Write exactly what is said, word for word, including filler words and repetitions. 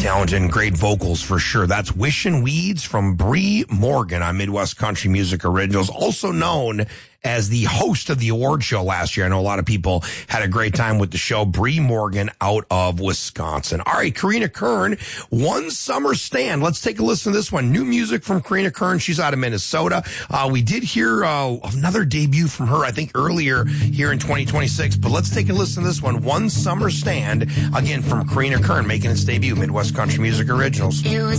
talented and great vocals for sure. That's Wishin' Weeds from Bree Morgan on Midwest Country Music Originals, also known as the host of the award show last year. I know a lot of people had a great time with the show. Bree Morgan out of Wisconsin. All right, Karina Kern, One Summer Stand. Let's take a listen to this one. New music from Karina Kern. She's out of Minnesota. Uh, we did hear uh, another debut from her, I think, earlier here in twenty twenty-six. But let's take a listen to this one. One Summer Stand, again, from Karina Kern, making its debut, Midwest Country Music Originals.